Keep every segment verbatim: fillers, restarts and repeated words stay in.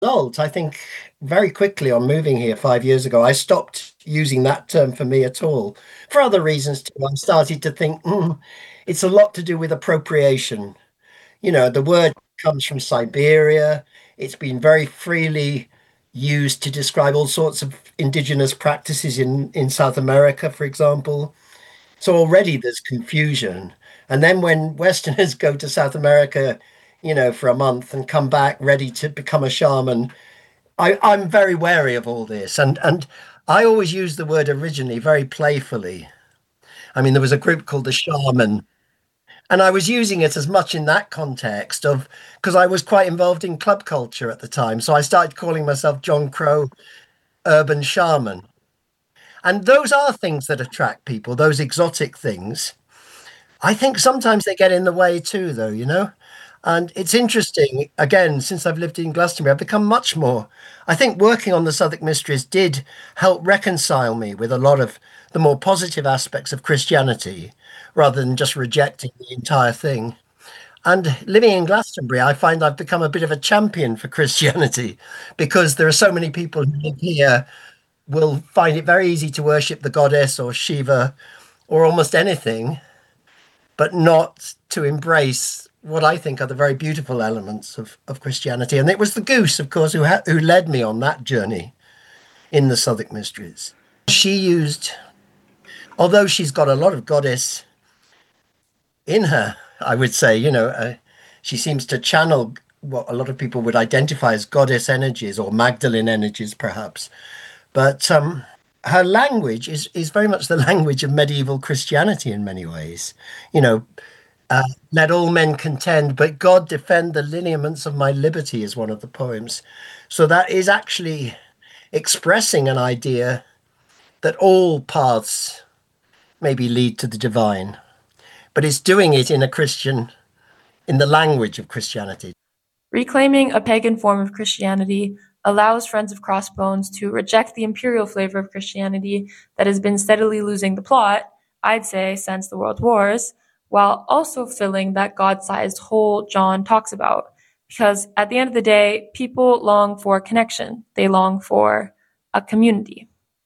Result, I think very quickly on moving here five years ago, I stopped using that term for me at all. For other reasons too, I started to think, "Hmm, it's a lot to do with appropriation. You know, the word comes from Siberia. It's been very freely used to describe all sorts of indigenous practices in, in South America, for example. So already there's confusion. And then when Westerners go to South America, you know, for a month and come back ready to become a shaman, I, I'm very wary of all this. And and I always use the word originally very playfully. I mean, there was a group called the Shaman, and I was using it as much in that context of because I was quite involved in club culture at the time. So I started calling myself John Crow Urban Shaman. And those are things that attract people, those exotic things. I think sometimes they get in the way too, though, you know? And it's interesting, again, since I've lived in Glastonbury, I've become much more. I think working on the Southwark Mysteries did help reconcile me with a lot of the more positive aspects of Christianity rather than just rejecting the entire thing. And living in Glastonbury, I find I've become a bit of a champion for Christianity because there are so many people who live here will find it very easy to worship the goddess or Shiva or almost anything, but not to embrace what I think are the very beautiful elements of, of Christianity. And it was the goose, of course, who, ha- who led me on that journey in the Southwark Mysteries. She used, although she's got a lot of goddess in her, I would say, you know, uh, she seems to channel what a lot of people would identify as goddess energies or Magdalene energies, perhaps. But um, her language is, is very much the language of medieval Christianity in many ways. You know, uh, let all men contend, but God defend the lineaments of my liberty is one of the poems. So that is actually expressing an idea that all paths maybe lead to the divine, but it's doing it in a Christian, in the language of Christianity. Reclaiming a pagan form of Christianity allows Friends of Crossbones to reject the imperial flavor of Christianity that has been steadily losing the plot, I'd say, since the World Wars, while also filling that God-sized hole John talks about. Because at the end of the day, people long for connection. They long for a community.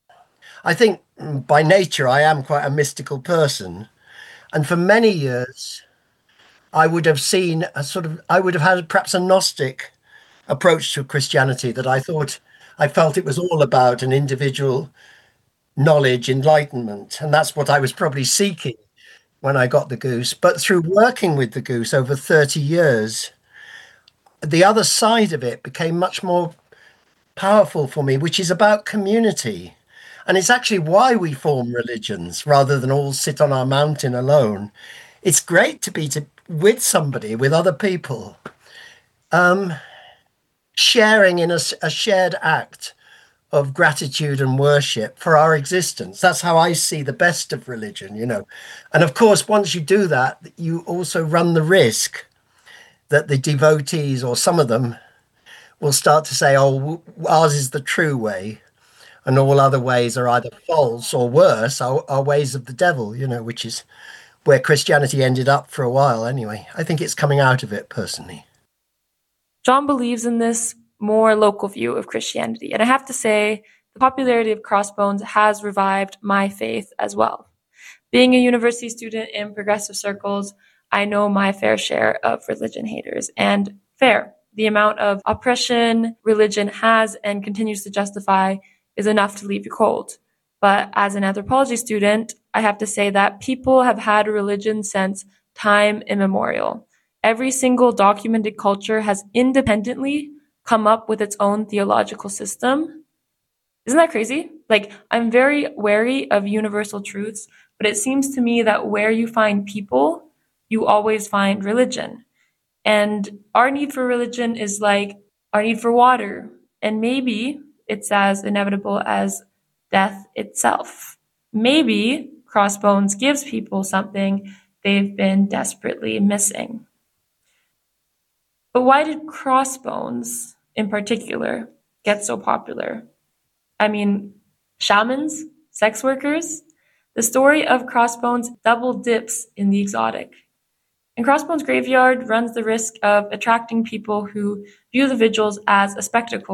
I think mm, by nature, I am quite a mystical person. And for many years, I would have seen a sort of, I would have had perhaps a Gnostic approach to Christianity that I thought, I felt it was all about an individual knowledge, enlightenment. And that's what I was probably seeking when I got the goose. But through working with the goose over thirty years, the other side of it became much more powerful for me, which is about community. And it's actually why we form religions rather than all sit on our mountain alone. It's great to be to, with somebody, with other people, um, sharing in a, a shared act of gratitude and worship for our existence. That's how I see the best of religion, you know. And of course, once you do that, you also run the risk that the devotees, or some of them, will start to say, oh, ours is the true way, and all other ways are either false or worse, are, are ways of the devil, you know, which is where Christianity ended up for a while anyway. I think it's coming out of it personally. John believes in this more local view of Christianity. And I have to say, the popularity of Crossbones has revived my faith as well. Being a university student in progressive circles, I know my fair share of religion haters. And fair, the amount of oppression religion has and continues to justify is enough to leave you cold. But as an anthropology student, I have to say that people have had religion since time immemorial. Every single documented culture has independently come up with its own theological system. Isn't that crazy? Like, I'm very wary of universal truths, but it seems to me that where you find people, you always find religion. And our need for religion is like our need for water. And maybe it's as inevitable as death itself. Maybe Crossbones gives people something they've been desperately missing. But why did Crossbones, in particular, get so popular? I mean, shamans, sex workers? The story of Crossbones double dips in the exotic. And Crossbones Graveyard runs the risk of attracting people who view the vigils as a spectacle